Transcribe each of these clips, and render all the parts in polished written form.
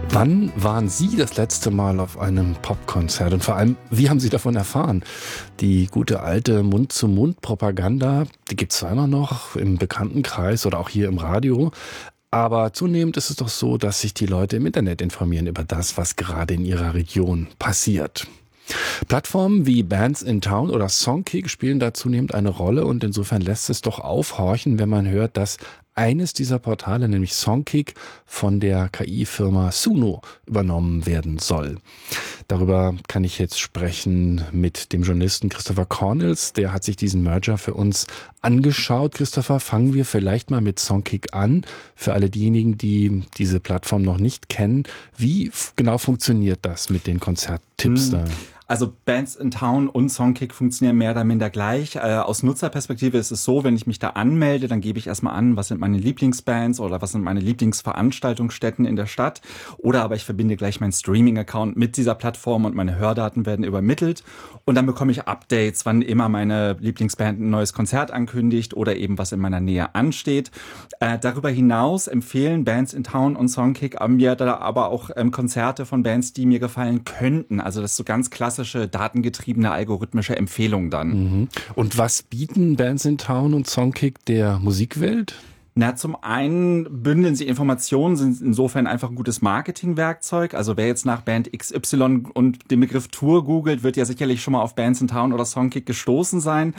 Wann waren Sie das letzte Mal auf einem Popkonzert? Und vor allem, wie haben Sie davon erfahren? Die gute alte Mund-zu-Mund-Propaganda, die gibt es zwar immer noch im Bekanntenkreis oder auch hier im Radio. Aber zunehmend ist es doch so, dass sich die Leute im Internet informieren über das, was gerade in ihrer Region passiert. Plattformen wie Bands in Town oder Songkick spielen da zunehmend eine Rolle und insofern lässt es doch aufhorchen, wenn man hört, dass eines dieser Portale, nämlich Songkick, von der KI-Firma Suno übernommen werden soll. Darüber kann ich jetzt sprechen mit dem Journalisten Christopher Cornels. Der hat sich diesen Merger für uns angeschaut. Christopher, fangen wir vielleicht mal mit Songkick an. Für alle diejenigen, die diese Plattform noch nicht kennen, wie genau funktioniert das mit den Konzerttipps da? Also Bands in Town und Songkick funktionieren mehr oder minder gleich. Aus Nutzerperspektive ist es so, wenn ich mich da anmelde, dann gebe ich erstmal an, was sind meine Lieblingsbands oder was sind meine Lieblingsveranstaltungsstätten in der Stadt. Oder aber ich verbinde gleich meinen Streaming-Account mit dieser Plattform und meine Hördaten werden übermittelt. Und dann bekomme ich Updates, wann immer meine Lieblingsband ein neues Konzert ankündigt oder eben was in meiner Nähe ansteht. Darüber hinaus empfehlen Bands in Town und Songkick mir da aber auch Konzerte von Bands, die mir gefallen könnten. Also das ist so ganz klassisch datengetriebene algorithmische Empfehlung dann. Mhm. Und was bieten Bands in Town und Songkick der Musikwelt? Na, zum einen bündeln sie Informationen, sind insofern einfach ein gutes Marketingwerkzeug. Also wer jetzt nach Band XY und den Begriff Tour googelt, wird ja sicherlich schon mal auf Bands in Town oder Songkick gestoßen sein.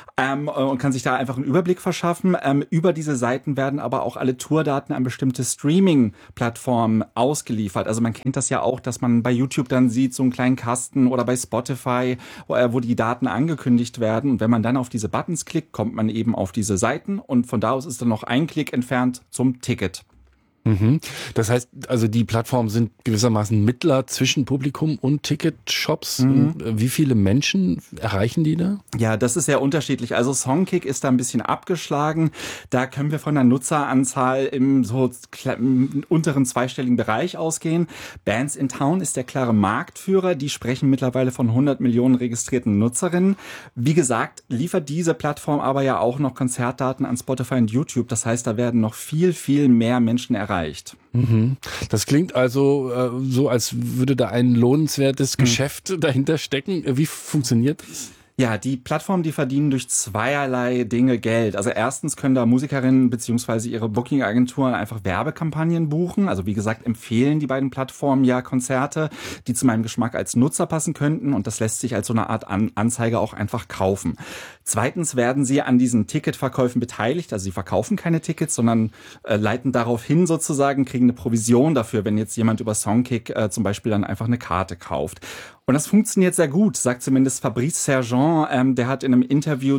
Und kann sich da einfach einen Überblick verschaffen. Über diese Seiten werden aber auch alle Tourdaten an bestimmte Streaming-Plattformen ausgeliefert. Also man kennt das ja auch, dass man bei YouTube dann sieht, so einen kleinen Kasten oder bei Spotify, wo die Daten angekündigt werden. Und wenn man dann auf diese Buttons klickt, kommt man eben auf diese Seiten und von da aus ist dann noch ein Klick entfernt zum Ticket. Mhm. Das heißt, also die Plattformen sind gewissermaßen Mittler zwischen Publikum und Ticketshops. Mhm. Wie viele Menschen erreichen die da? Ja, das ist sehr unterschiedlich. Also Songkick ist da ein bisschen abgeschlagen. Da können wir von der Nutzeranzahl im unteren zweistelligen Bereich ausgehen. Bands in Town ist der klare Marktführer. Die sprechen mittlerweile von 100 Millionen registrierten Nutzerinnen. Wie gesagt, liefert diese Plattform aber ja auch noch Konzertdaten an Spotify und YouTube. Das heißt, da werden noch viel, viel mehr Menschen erreicht. Mhm. Das klingt also so, als würde da ein lohnenswertes Geschäft dahinter stecken. Wie funktioniert das? Ja, die Plattformen, die verdienen durch zweierlei Dinge Geld. Also erstens können da Musikerinnen beziehungsweise ihre Booking-Agenturen einfach Werbekampagnen buchen. Also wie gesagt, empfehlen die beiden Plattformen ja Konzerte, die zu meinem Geschmack als Nutzer passen könnten. Und das lässt sich als so eine Art Anzeige auch einfach kaufen. Zweitens werden sie an diesen Ticketverkäufen beteiligt. Also sie verkaufen keine Tickets, sondern leiten darauf hin sozusagen, kriegen eine Provision dafür, wenn jetzt jemand über Songkick zum Beispiel dann einfach eine Karte kauft. Und das funktioniert sehr gut, sagt zumindest Fabrice Sergent. Der hat in einem Interview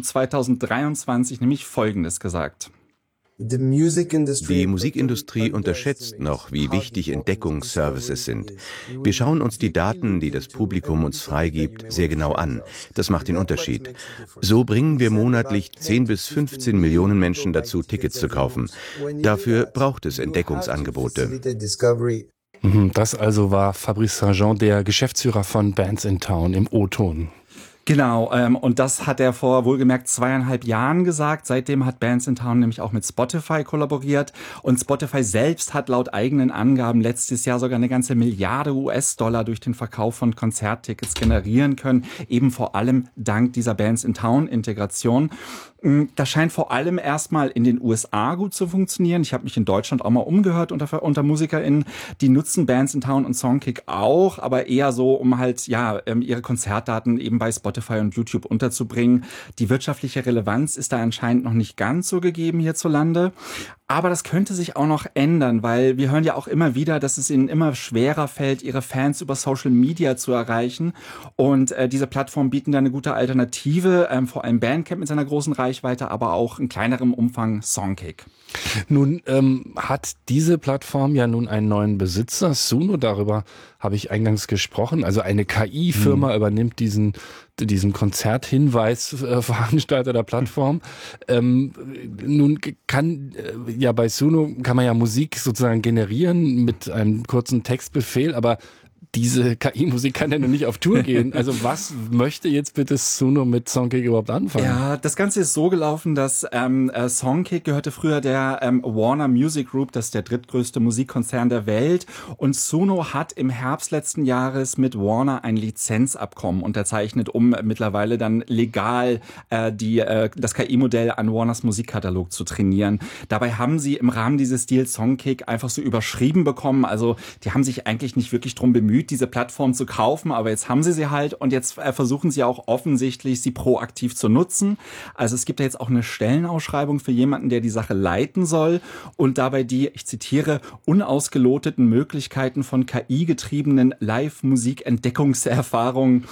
2023 nämlich Folgendes gesagt. Die Musikindustrie unterschätzt noch, wie wichtig Entdeckungsservices sind. Wir schauen uns die Daten, die das Publikum uns freigibt, sehr genau an. Das macht den Unterschied. So bringen wir monatlich 10 bis 15 Millionen Menschen dazu, Tickets zu kaufen. Dafür braucht es Entdeckungsangebote. Das also war Fabrice Sergent, der Geschäftsführer von Bands in Town im O-Ton. Genau, und das hat er vor wohlgemerkt 2,5 Jahren gesagt. Seitdem hat Bands in Town nämlich auch mit Spotify kollaboriert. Und Spotify selbst hat laut eigenen Angaben letztes Jahr sogar eine ganze Milliarde US-Dollar durch den Verkauf von Konzerttickets generieren können. Eben vor allem dank dieser Bands in Town-Integration. Das scheint vor allem erstmal in den USA gut zu funktionieren. Ich habe mich in Deutschland auch mal umgehört unter MusikerInnen. Die nutzen Bands in Town und Songkick auch, aber eher so, um halt ihre Konzertdaten eben bei Spotify und YouTube unterzubringen. Die wirtschaftliche Relevanz ist da anscheinend noch nicht ganz so gegeben hierzulande. Aber das könnte sich auch noch ändern, weil wir hören ja auch immer wieder, dass es ihnen immer schwerer fällt, ihre Fans über Social Media zu erreichen. Und diese Plattformen bieten da eine gute Alternative, vor allem Bandcamp mit seiner großen Reichweite, aber auch in kleinerem Umfang Songkick. Nun hat diese Plattform ja nun einen neuen Besitzer, Suno, darüber habe ich eingangs gesprochen. Also eine KI-Firma übernimmt diesen Konzerthinweis-Veranstalter der Plattform. Nun kann bei Suno kann man ja Musik sozusagen generieren mit einem kurzen Textbefehl, aber diese KI-Musik kann ja noch nicht auf Tour gehen. Also was möchte jetzt bitte Suno mit Songkick überhaupt anfangen? Ja, das Ganze ist so gelaufen, dass Songkick gehörte früher der Warner Music Group, das ist der drittgrößte Musikkonzern der Welt. Und Suno hat im Herbst letzten Jahres mit Warner ein Lizenzabkommen unterzeichnet, um mittlerweile dann legal das KI-Modell an Warners Musikkatalog zu trainieren. Dabei haben sie im Rahmen dieses Deals Songkick einfach so überschrieben bekommen. Also die haben sich eigentlich nicht wirklich drum bemüht, diese Plattform zu kaufen, aber jetzt haben sie halt und jetzt versuchen sie auch offensichtlich, sie proaktiv zu nutzen. Also es gibt ja jetzt auch eine Stellenausschreibung für jemanden, der die Sache leiten soll und dabei die, ich zitiere, unausgeloteten Möglichkeiten von KI-getriebenen Live-Musik-Entdeckungserfahrungen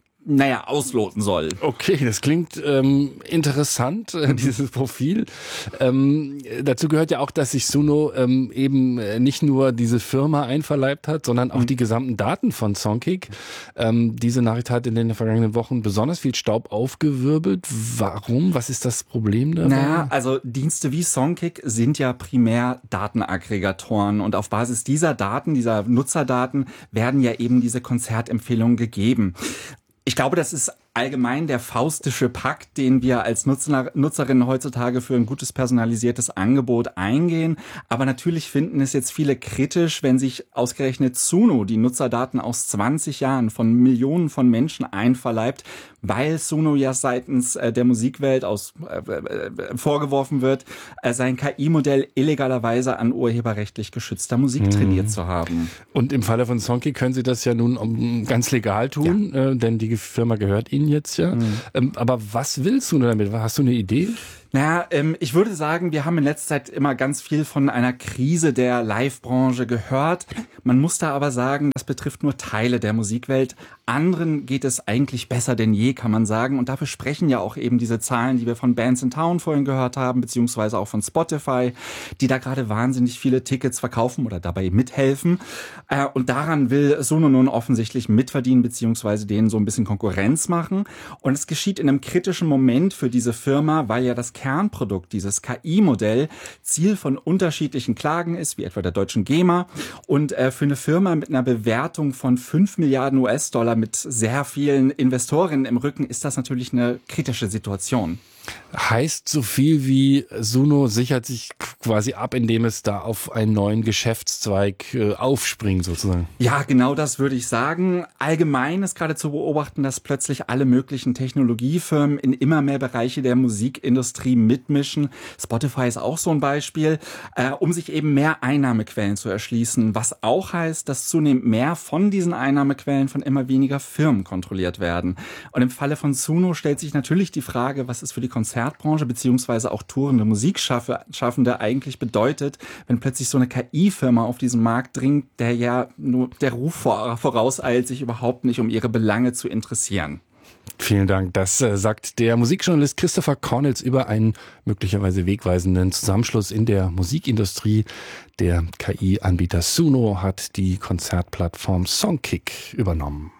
ausloten soll. Okay, das klingt interessant, dieses Profil. Dazu gehört ja auch, dass sich Suno eben nicht nur diese Firma einverleibt hat, sondern auch die gesamten Daten von Songkick. Diese Nachricht hat in den vergangenen Wochen besonders viel Staub aufgewirbelt. Warum? Was ist das Problem dabei? Also Dienste wie Songkick sind ja primär Datenaggregatoren und auf Basis dieser Daten, dieser Nutzerdaten, werden ja eben diese Konzertempfehlungen gegeben. Ich glaube, das ist allgemein der faustische Pakt, den wir als Nutzerinnen heutzutage für ein gutes personalisiertes Angebot eingehen. Aber natürlich finden es jetzt viele kritisch, wenn sich ausgerechnet Suno die Nutzerdaten aus 20 Jahren von Millionen von Menschen einverleibt, weil Suno ja seitens der Musikwelt vorgeworfen wird, sein KI-Modell illegalerweise an urheberrechtlich geschützter Musik trainiert zu haben. Und im Falle von Songkick können Sie das ja nun ganz legal tun, denn die Firma gehört Ihnen jetzt ja. Aber was willst du damit? Hast du eine Idee? Ich würde sagen, wir haben in letzter Zeit immer ganz viel von einer Krise der Live-Branche gehört. Man muss da aber sagen, das betrifft nur Teile der Musikwelt. Anderen geht es eigentlich besser denn je, kann man sagen. Und dafür sprechen ja auch eben diese Zahlen, die wir von Bands in Town vorhin gehört haben, beziehungsweise auch von Spotify, die da gerade wahnsinnig viele Tickets verkaufen oder dabei mithelfen. Und daran will Suno nun offensichtlich mitverdienen, beziehungsweise denen so ein bisschen Konkurrenz machen. Und es geschieht in einem kritischen Moment für diese Firma, weil ja das Kernprodukt, dieses KI-Modell, Ziel von unterschiedlichen Klagen ist, wie etwa der deutschen GEMA. Und für eine Firma mit einer Bewertung von 5 Milliarden US-Dollar mit sehr vielen Investorinnen im Rücken ist das natürlich eine kritische Situation. Heißt so viel wie Suno sichert sich quasi ab, indem es da auf einen neuen Geschäftszweig aufspringt sozusagen. Ja, genau das würde ich sagen. Allgemein ist gerade zu beobachten, dass plötzlich alle möglichen Technologiefirmen in immer mehr Bereiche der Musikindustrie mitmischen. Spotify ist auch so ein Beispiel, um sich eben mehr Einnahmequellen zu erschließen. Was auch heißt, dass zunehmend mehr von diesen Einnahmequellen von immer weniger Firmen kontrolliert werden. Und im Falle von Suno stellt sich natürlich die Frage, was ist für die Konzertbranche beziehungsweise auch tourende Musikschaffende eigentlich bedeutet, wenn plötzlich so eine KI-Firma auf diesen Markt dringt, der ja nur der Ruf vorauseilt, sich überhaupt nicht um ihre Belange zu interessieren. Vielen Dank. Das sagt der Musikjournalist Christopher Cornels über einen möglicherweise wegweisenden Zusammenschluss in der Musikindustrie. Der KI-Anbieter Suno hat die Konzertplattform Songkick übernommen.